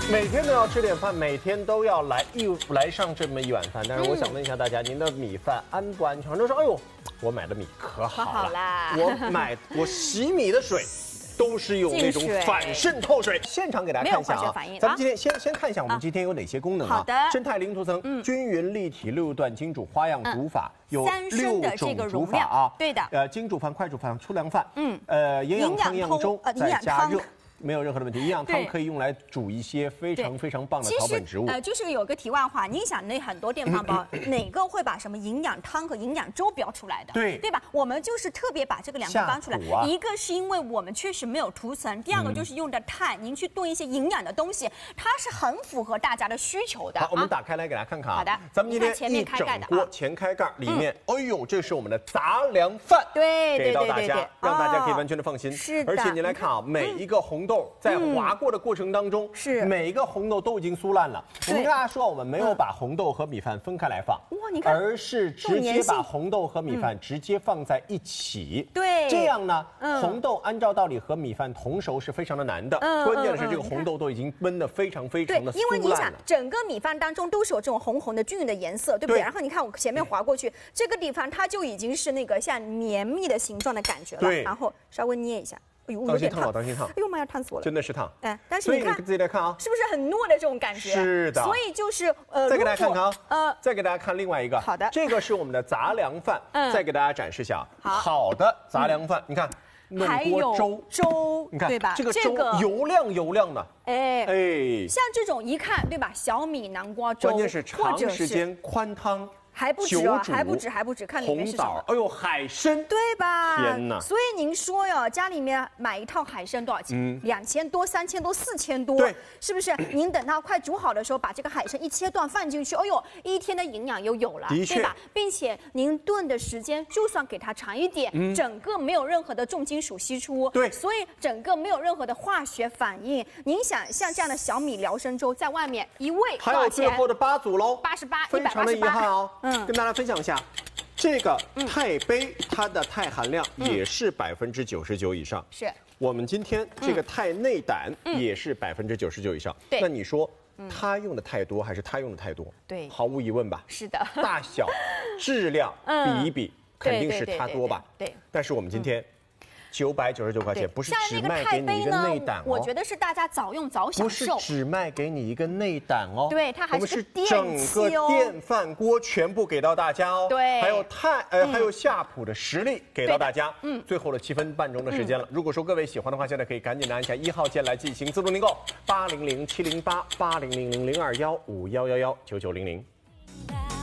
每天都要吃点饭，每天都要来上这么一碗饭。但是我想问一下大家，您的米饭安不安全？很多人说，哎呦，我买的米可好了，我洗米的水。都是用那种反渗透水。现场给大家看一下啊，咱们今天先看一下我们今天有哪些功能啊？ 好的， 生态零涂层，均匀立体6段精煮花样煮法，有6种煮法啊。 对的， 精煮饭、快煮饭、粗粮饭，营养汤、营养粥，再加热。没有任何的问题，营养汤可以用来煮一些非常棒的草本植物。 就是有个题外话，你想那很多电饭煲哪个会把什么营养汤和营养粥标出来的？对吧？我们就是特别把这个两个搬出来，一个是因为我们确实没有涂层，第二个就是用的碳，您去炖一些营养的东西，它是很符合大家的需求的。 好，我们打开来给大家看看啊。 好的， 咱们今天一整锅前开盖里面，哎呦，这是我们的杂粮饭，给到大家，让大家可以完全的放心。 是的， 而且你来看啊，每一个红豆在滑过的过程当中，每一个红豆都已经酥烂了。我们跟大家说，我们没有把红豆和米饭分开来放，哇，你看，而是直接把红豆和米饭直接放在一起。 对， 这样呢，红豆按照道理和米饭同熟是非常的难的。关键的是这个红豆都已经焖得非常的酥烂了。 因为你想，整个米饭当中都是有这种红红的均匀的颜色，对不对？然后你看我前面划过去，这个地方它就已经是那个像绵密的形状的感觉了。 对， 然后稍微捏一下。 当心烫了，当心烫！ 哎呦妈呀，烫死我了！ 真的是烫。 但是你看， 自己来看啊， 是不是很糯的这种感觉？ 是的。 所以就是再给大家看看啊，再给大家看另外一个。 好的， 这个是我们的杂粮饭，再给大家展示一下。好的杂粮饭，你看，弄锅粥， 你看， 对吧？ 这个粥油亮的， 像这种一看，对吧？小米南瓜粥， 关键是长时间宽汤。 还不止，看里面是什么？ 哎呦，海参， 对吧？ 天哪！ 所以您说哟，家里面买一套海参多少钱？2000多、3000多、4000多， 对， 是不是？您等它快煮好的时候，把这个海参一切断放进去，哎呦，一天的营养又有了，对吧？并且您炖的时间就算给它长一点，整个没有任何的重金属析出， 对， 所以整个没有任何的化学反应。您想像这样的小米辽参粥，在外面一味还有最后的8组喽 ，88， 非常的遗憾哦。跟大家分享一下，这个钛杯它的钛含量也是99%以上。 是我们今天这个钛内胆也是99%以上。那你说它用的太多还是它用的太多？对，毫无疑问吧。 是的， 大小、质量比一比，肯定是它多吧。 对。但是我们今天999块钱，不是只卖给你一个内胆哦。 我觉得是大家早用早享受， 不是只卖给你一个内胆哦。 对，它还是整个电饭锅全部给到大家哦。 对， 还有还有夏普的实力给到大家。最后的7分半钟的时间了。如果说各位喜欢的话，现在可以赶紧的按下1号键来进行自助订购，800-708-8000-021-5111-9900。